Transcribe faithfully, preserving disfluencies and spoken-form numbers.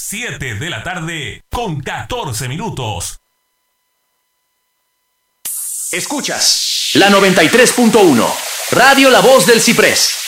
siete de la tarde con catorce minutos. Escuchas la noventa y tres punto uno, Radio La Voz del Ciprés.